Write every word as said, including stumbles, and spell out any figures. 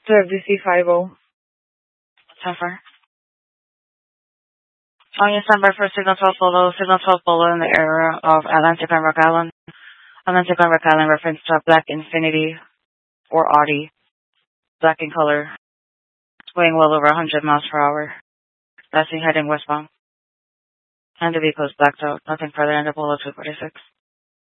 To F D C five oh. ten four. On your standby for Signal twelve Polo, Signal twelve Polo in the area of Atlantic and Rock Island. Atlantic and Rock Island reference to a black Infiniti or Audi, black in color, weighing well over one hundred miles per hour. That's heading westbound. And the vehicle is blacked out. Nothing further in the Polo two forty-six.